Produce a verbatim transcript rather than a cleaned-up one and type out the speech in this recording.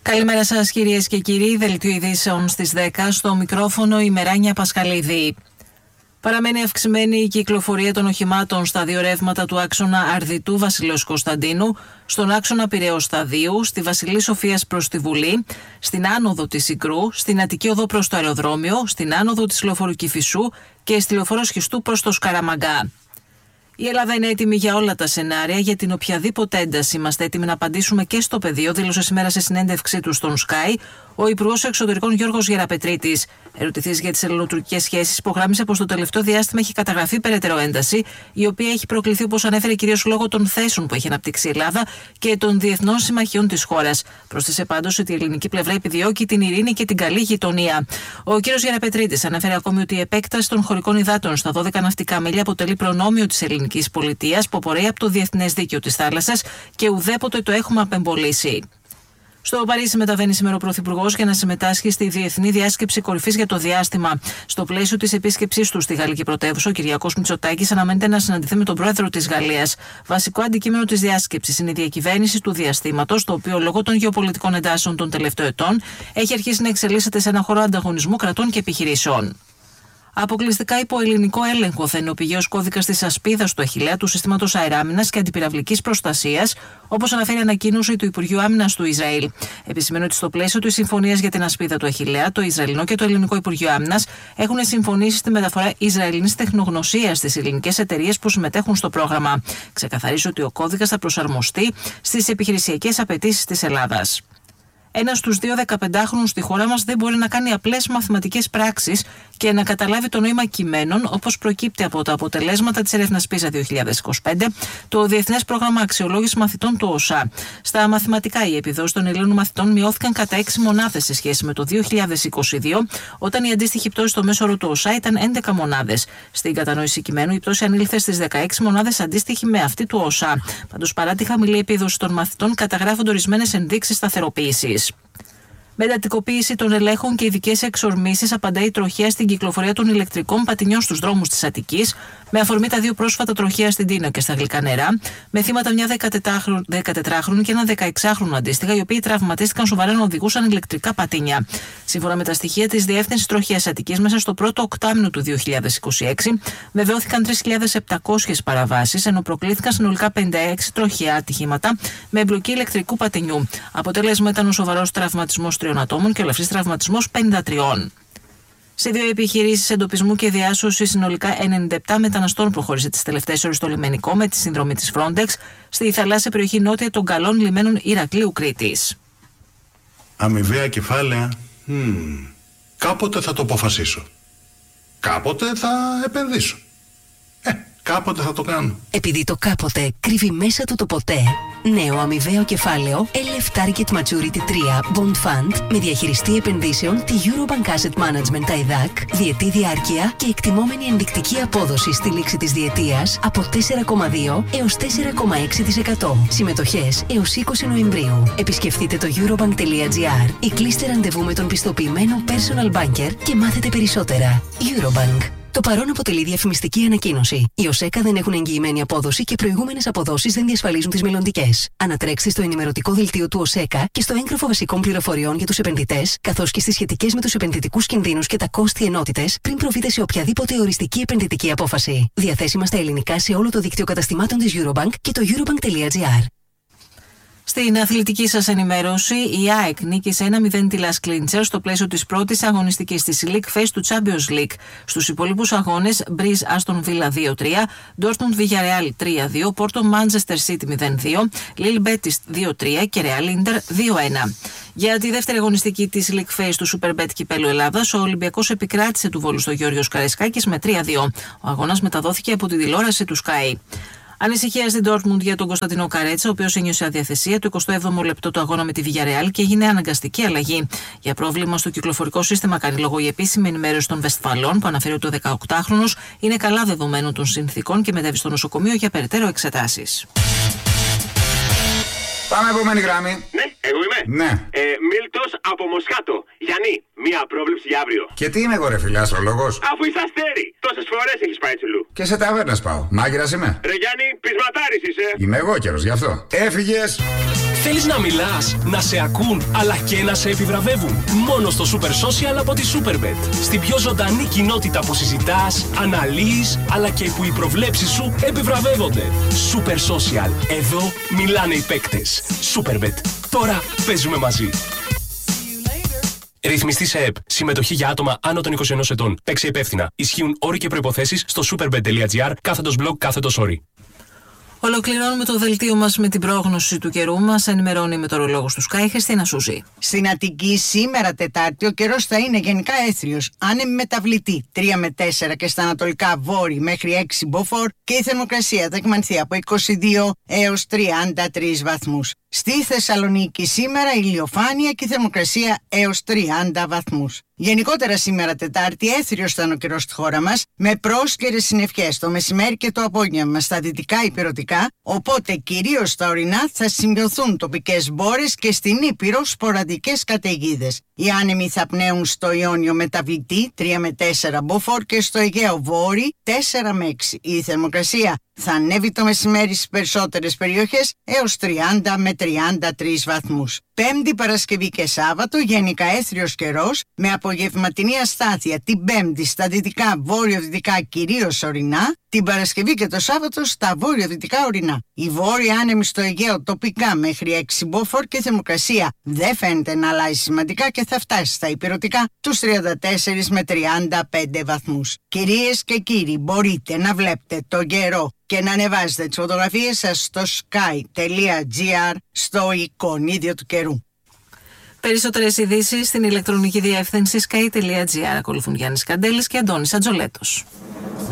Καλημέρα σας κυρίες και κύριοι, δελτίο ειδήσεων στις δέκα, στο μικρόφωνο η Μεράνια Πασχαλίδη. Παραμένει αυξημένη η κυκλοφορία των οχημάτων στα δύο ρεύματα του άξονα Αρδιτού Βασιλέως Κωνσταντίνου, στον άξονα Πειραιώς Σταδίου, στη Βασιλή Σοφίας προς τη Βουλή, στην άνοδο της Ικρού, στην Αττική Οδό προς το αεροδρόμιο, στην άνοδο της Λεωφόρου Κηφισού και στη Λεωφόρο Σχιστού προς το Σκαραμαγκά. Η Ελλάδα είναι έτοιμη για όλα τα σενάρια, για την οποιαδήποτε ένταση. Είμαστε έτοιμοι να απαντήσουμε και στο πεδίο, δήλωσε σήμερα σε συνέντευξή του στον Sky ο Υπουργός Εξωτερικών Γιώργος Γεραπετρίτης. Ερωτηθής για τις ελληνοτουρκικές σχέσεις, υπογράμμισε πως το τελευταίο διάστημα έχει καταγραφεί περαιτέρω ένταση, η οποία έχει προκληθεί, όπως ανέφερε, κυρίως λόγω των θέσεων που έχει αναπτύξει η Ελλάδα και των διεθνών συμμαχιών της χώρας. Πρόσθεσε πάντως ότι η ελληνική πλευρά επιδιώκει την ειρήνη και την καλή γειτονία. Ο κ. Γεραπετρίτης ανέφερε ακόμη ότι η επέκταση των χωρικών υδάτων στα δώδεκα ναυτικά μίλια αποτελεί προνόμιο της ελληνικής πολιτείας που απορρέει από το διεθνές δίκαιο της θάλασσας και ουδέποτε το έχουμε απεμπολίσει. Στο Παρίσι μεταβαίνει σήμερα ο Πρωθυπουργός για να συμμετάσχει στη Διεθνή Διάσκεψη Κορυφής για το Διάστημα. Στο πλαίσιο της επίσκεψής του στη Γαλλική Πρωτεύουσα, ο Κυριάκος Μητσοτάκης αναμένεται να συναντηθεί με τον Πρόεδρο της Γαλλίας. Βασικό αντικείμενο της διάσκεψης είναι η διακυβέρνηση του διαστήματος, το οποίο λόγω των γεωπολιτικών εντάσεων των τελευταίων ετών έχει αρχίσει να εξελίσσεται σε ένα χώρο ανταγωνισμού κρατών και επιχειρήσεων. Αποκλειστικά υπό ελληνικό έλεγχο θα είναι ο πηγαίος κώδικας της ασπίδας του Αχιλλέα του Συστήματος Αεράμινας και Αντιπυραυλικής Προστασίας, όπως αναφέρει ανακοίνωση του Υπουργείου Άμυνας του Ισραήλ. Επισημαίνει ότι στο πλαίσιο της συμφωνίας για την ασπίδα του Αχιλλέα, το Ισραηλινό και το Ελληνικό Υπουργείο Άμυνας έχουν συμφωνήσει στη μεταφορά Ισραηλινής τεχνογνωσίας στις ελληνικές εταιρείες που συμμετέχουν στο πρόγραμμα. Ξεκαθαρίζει ότι ο κώδικας θα προσαρμοστεί στις επιχειρησιακές απαιτήσεις της Ελλάδας. Ένας στους δύο δεκαπεντάχρονους στη χώρα μας δεν μπορεί να κάνει απλές μαθηματικές πράξεις και να καταλάβει το νόημα κειμένων, όπως προκύπτει από τα αποτελέσματα της έρευνας πίζα δύο χιλιάδες είκοσι πέντε, το Διεθνές Πρόγραμμα Αξιολόγησης Μαθητών του ΟΣΑ. Στα μαθηματικά, οι επιδόσεις των Ελλήνων μαθητών μειώθηκαν κατά έξι μονάδες σε σχέση με το δύο χιλιάδες είκοσι δύο, όταν η αντίστοιχη πτώση στο μέσο όρο του ΟΣΑ ήταν έντεκα μονάδες. Στην κατανόηση κειμένου, η πτώση ανήλθε στις δεκαέξι μονάδες, αντίστοιχη με αυτή του ΟΣΑ. Πάντως, παρά τη χαμηλή επίδοση των μαθητών, καταγράφονται ορισμένες ενδείξεις σταθεροποίησης. Με εντατικοποίηση των ελέγχων και ειδικές εξορμήσεις, απαντάει η τροχέα στην κυκλοφορία των ηλεκτρικών πατινιών στους δρόμους της Αττικής, με αφορμή τα δύο πρόσφατα τροχαία στην Τίνο και στα Γλυκά Νερά, με θύματα μια δεκατετράχρονη και ένα δεκαεξάχρονο αντίστοιχα, οι οποίοι τραυματίστηκαν σοβαρά να οδηγούσαν ηλεκτρικά πατίνια. Σύμφωνα με τα στοιχεία της Διεύθυνσης Τροχέας Αττικής, μέσα στο πρώτο οκτάμηνο του δύο χιλιάδες είκοσι έξι, βεβαιώθηκαν τρεις χιλιάδες επτακόσιες παραβάσεις, ενώ προκλήθηκαν συνολικά πενήντα έξι τροχαία ατυχήματα με εμπλοκή ηλεκτρικού πατινιού. Αποτέλεσμα ήταν ο σοβαρός τραυματισμός τριών ατόμων και ο ελαφρύς τραυματισμός πενήντα τρία. Σε δύο επιχειρήσεις εντοπισμού και διάσωσης συνολικά ενενήντα επτά μεταναστών προχώρησε τις τελευταίες ώρες στο λιμενικό με τη συνδρομή της Frontex στη θαλάσσια περιοχή νότια των καλών λιμένων Ηρακλείου Κρήτης. Αμοιβαία κεφάλαια. Hmm. Κάποτε θα το αποφασίσω. Κάποτε θα επενδύσω. Ε, κάποτε θα το κάνω. Επειδή το κάποτε κρύβει μέσα του το ποτέ, νέο αμοιβαίο κεφάλαιο ελ εφ Target Maturity τρία Bond Fund με διαχειριστή επενδύσεων τη Eurobank Asset Management άι ντι έι σι, διετή διάρκεια και εκτιμόμενη ενδεικτική απόδοση στη λήξη της διετίας από τέσσερα κόμμα δύο έως τέσσερα κόμμα έξι τοις εκατό. Συμμετοχές έως είκοσι Νοεμβρίου. Επισκεφτείτε το eurobank τελεία gr ή κλείστε ραντεβού με τον πιστοποιημένο personal banker και μάθετε περισσότερα. Eurobank. Το παρόν αποτελεί διαφημιστική ανακοίνωση. Οι ΟΣΕΚΑ δεν έχουν εγγυημένη απόδοση και προηγούμενες αποδόσεις δεν διασφαλίζουν τις μελλοντικές. Ανατρέξτε στο ενημερωτικό δελτίο του ΟΣΕΚΑ και στο έγγραφο βασικών πληροφοριών για τους επενδυτές, καθώς και στις σχετικές με τους επενδυτικούς κινδύνους και τα κόστη ενότητες, πριν προβείτε σε οποιαδήποτε οριστική επενδυτική απόφαση. Διαθέσιμα στα ελληνικά σε όλο το δίκτυο καταστημάτων της Eurobank και το eurobank τελεία gr. Στην αθλητική σας ενημέρωση, η ΑΕΚ νίκησε ένα μηδέν τη Las Clincher στο πλαίσιο της πρώτης αγωνιστικής της League Phase του Champions League. Στους υπόλοιπους αγώνες, Breeze Aston Villa δύο τρία, Dortmund Villarreal τρία δύο, Porto Manchester City μηδέν δύο, Lille Betis δύο τρία και Real Inter δύο ένα. Για τη δεύτερη αγωνιστική της League Phase του Superbet Κυπέλλου Ελλάδας, ο Ολυμπιακός επικράτησε του Βόλου στο Γιώργος Καραϊσκάκης με τρία δύο. Ο αγώνας μεταδόθηκε από τη τηλεόραση του Sky. Ανησυχία στην Dortmund για τον Κωνσταντινό Καρέτσα, ο οποίος ένιωσε αδιαθεσία το εικοστό έβδομο λεπτό του αγώνα με τη Villarreal και έγινε αναγκαστική αλλαγή. Για πρόβλημα στο κυκλοφορικό σύστημα κάνει λόγο η επίσημη ενημέρωση των Βεσφαλών, που αναφέρει ότι ο δεκαοκτάχρονος είναι καλά δεδομένων των συνθήκων και μετέβη στο νοσοκομείο για περαιτέρω εξετάσεις. Πάμε επόμενη γραμμή. Ναι, εγώ είμαι. Ναι. Ε, Μίλτος από Μοσχάτο. Γιάννη, μία πρόβλεψη για αύριο. Και τι είμαι εγώ, ρε φιλιά, αστρολόγος? Αφού είσαι αστέρι, τόσες φορές έχεις πάει τσουλού. Και σε ταβέρνες πάω. Μάγειρας είμαι. Ρε Γιάννη, πεισματάρης είσαι. Είμαι εγώ καιρός γι' αυτό. Έφυγες. Θέλεις να μιλάς, να σε ακούν, αλλά και να σε επιβραβεύουν? Μόνο στο Super Social από τη Superbet. Στην πιο ζωντανή κοινότητα που συζητάς, αναλύεις, αλλά και που οι προβλέψεις σου επιβραβεύονται. Super Social. Εδώ μιλάνε οι παίκτες. Superbet. Τώρα παίζουμε μαζί. Ρυθμιστή σε ΕΠ. Συμμετοχή για άτομα άνω των είκοσι ενός ετών. Παίξε υπεύθυνα. Ισχύουν όροι και προϋποθέσεις στο superbet.gr κάθετος blog κάθετος όροι. Ολοκληρώνουμε το δελτίο μας με την πρόγνωση του καιρού. Μας ενημερώνει η μετεωρολόγος του Sky, Χριστίνα Σούζη. Στην Αττική σήμερα Τετάρτη ο καιρός θα είναι γενικά έθριος, άνεμη μεταβλητή τρία με τέσσερα και στα ανατολικά βόρει μέχρι έξι μποφόρ και η θερμοκρασία θα εκμανθεί από είκοσι δύο έως τριάντα τρεις βαθμούς. Στη Θεσσαλονίκη σήμερα ηλιοφάνεια και η θερμοκρασία έως τριάντα βαθμούς. Γενικότερα σήμερα Τετάρτη έθριος θα είναι ο καιρός στη χώρα μας, με πρόσκαιρες συννεφιές το μεσημέρι και το απόγευμα στα δυτικά ηπειρωτικά, οπότε κυρίως στα ορεινά θα σημειωθούν τοπικές μπόρες και στην Ήπειρο σποραδικές καταιγίδες. Οι άνεμοι θα πνέουν στο Ιόνιο μεταβλητή τρία με τέσσερα μποφόρ και στο Αιγαίο βόρει τέσσερα με έξι. Η θερμοκρασία θα ανέβει το μεσημέρι στις περισσότερες περιοχές έως τριάντα με τριάντα τρεις βαθμούς. Πέμπτη, Παρασκευή και Σάββατο γενικά έθριος καιρός με απογευματινή αστάθεια την Πέμπτη στα δυτικά βόρειο-δυτικά κυρίως ορεινά, την Παρασκευή και το Σάββατο στα βόρειο-δυτικά ορεινά. Οι βόρειοι άνεμοι στο Αιγαίο τοπικά μέχρι έξι μποφόρ και η θερμοκρασία δεν φαίνεται να αλλάζει σημαντικά και θα φτάσει στα ηπειρωτικά τους τριάντα τέσσερα με τριάντα πέντε βαθμούς. Κυρίες και κύριοι, μπορείτε να βλέπετε τον καιρό και να ανεβάζετε τις φωτογραφίες σας στο sky.gr στο εικονίδιο του καιρού. Περισσότερες ειδήσεις στην ηλεκτρονική διεύθυνση sky.gr. Ακολουθούν Γιάννης Καντέλης και Αντώνης Ατζολέτος.